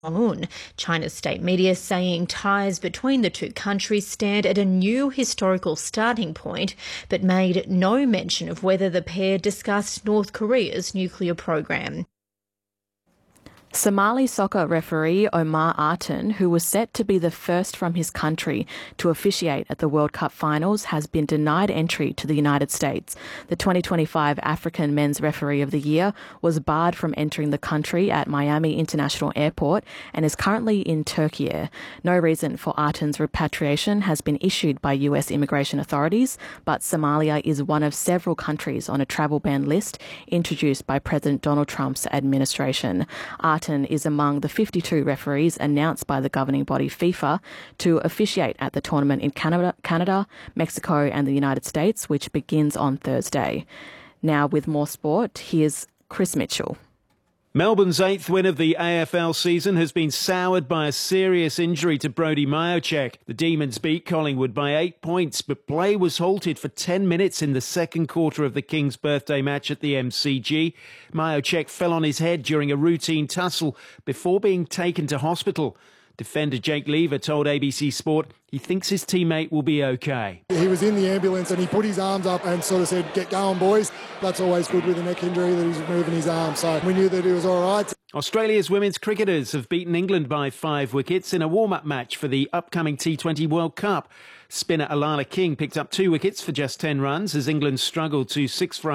Jong-un. China's state media saying ties between the two countries stand at a new historical starting point, but made no mention of whether the pair discussed North Korea's nuclear program. Somali soccer referee Omar Artan, who was set to be the first from his country to officiate at the World Cup finals, has been denied entry to the United States. The 2025 African Men's Referee of the Year was barred from entering the country at Miami International Airport and is currently in Turkey. No reason for Artan's repatriation has been issued by US immigration authorities, but Somalia is one of several countries on a travel ban list introduced by President Donald Trump's administration. Artan is among the 52 referees announced by the governing body FIFA to officiate at the tournament in Canada, Mexico and the United States, which begins on Thursday. Now with more sport, here's Chris Mitchell. Melbourne's 8th win of the AFL season has been soured by a serious injury to Brodie Mihocek. The Demons beat Collingwood by 8 points, but play was halted for 10 minutes in the second quarter of the King's birthday match at the MCG. Mihocek fell on his head during a routine tussle before being taken to hospital. Defender Jake Lever told ABC Sport he thinks his teammate will be okay. He was in the ambulance and he put his arms up and sort of said, "Get going, boys." That's always good with a neck injury, that he's moving his arm. So we knew that he was all right. Australia's women's cricketers have beaten England by 5 wickets in a warm-up match for the upcoming T20 World Cup. Spinner Alana King picked up 2 wickets for just 10 runs as England struggled to 6 for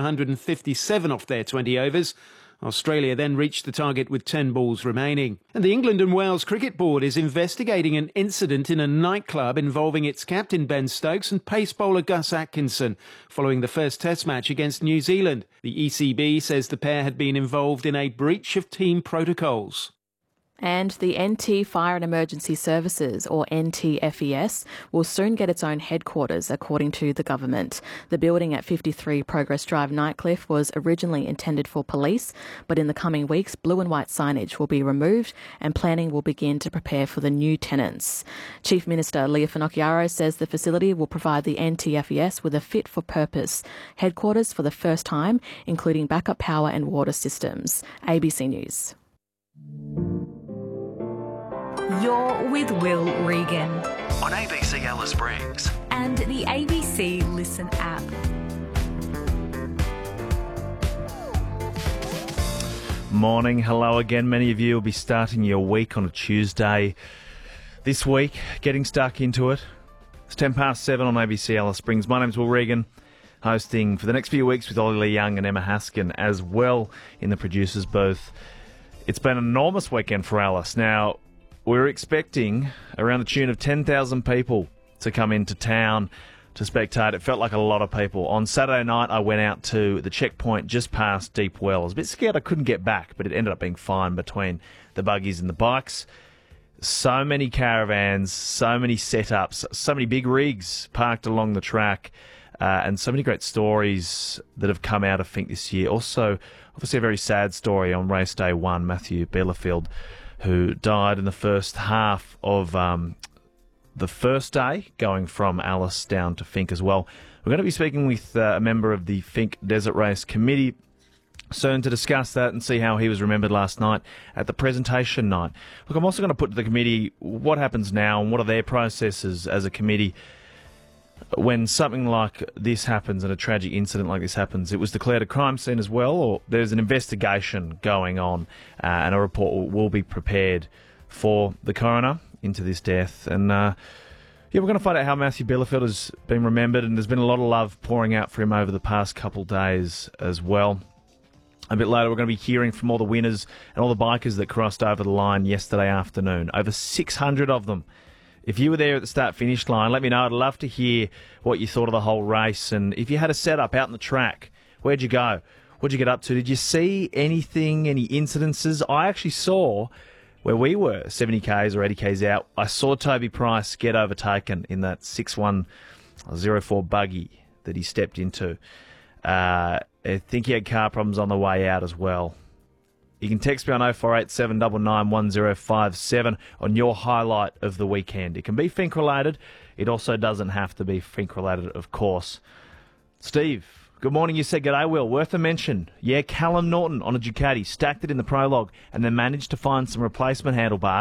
157 off their 20 overs. Australia then reached the target with 10 balls remaining. And the England and Wales Cricket Board is investigating an incident in a nightclub involving its captain Ben Stokes and pace bowler Gus Atkinson following the first Test match against New Zealand. The ECB says the pair had been involved in a breach of team protocols. And the NT Fire and Emergency Services, or NTFES, will soon get its own headquarters, according to the government. The building at 53 Progress Drive, Nightcliff, was originally intended for police, but in the coming weeks, blue and white signage will be removed and planning will begin to prepare for the new tenants. Chief Minister Leah Finocchiaro says the facility will provide the NTFES with a fit-for-purpose headquarters for the first time, including backup power and water systems. ABC News. You're with Will Regan on ABC Alice Springs and the ABC Listen app. Morning, hello again. Many of you will be starting your week on a Tuesday this week, getting stuck into it. It's 7:10 on ABC Alice Springs. My name's Will Regan, hosting for the next few weeks with Ollie Lee Young and Emma Haskin as well in the producers' booth. It's been an enormous weekend for Alice. Now, we're expecting around the tune of 10,000 people to come into town to spectate. It felt like a lot of people. On Saturday night, I went out to the checkpoint just past Deep Well. I was a bit scared I couldn't get back, but it ended up being fine between the buggies and the bikes. So many caravans, so many setups, so many big rigs parked along the track, and so many great stories that have come out of Finke this year. Also, obviously a very sad story on race day 1, Matthew Bielefeld, who died in the first half of the first day, going from Alice down to Finke as well. We're going to be speaking with a member of the Finke Desert Race Committee soon to discuss that and see how he was remembered last night at the presentation night. Look, I'm also going to put to the committee what happens now and what are their processes as a committee when something like this happens and a tragic incident like this happens. It was declared a crime scene as well, or there's an investigation going on, and a report will be prepared for the coroner into this death. And we're going to find out how Matthew Bielefeld has been remembered, and there's been a lot of love pouring out for him over the past couple of days as well. A bit later, we're going to be hearing from all the winners and all the bikers that crossed over the line yesterday afternoon. Over 600 of them. If you were there at the start-finish line, let me know. I'd love to hear what you thought of the whole race. And if you had a setup out on the track, where'd you go? What'd you get up to? Did you see anything, any incidences? I actually saw, where we were, 70 Ks or 80 Ks out, I saw Toby Price get overtaken in that 6104 buggy that he stepped into. I think he had car problems on the way out as well. You can text me on 0487 799 1057 on your highlight of the weekend. It can be Finke related. It also doesn't have to be Finke related, of course. Steve, good morning. You said g'day, Will. Worth a mention. Yeah, Callum Norton on a Ducati stacked it in the prologue and then managed to find some replacement handlebars.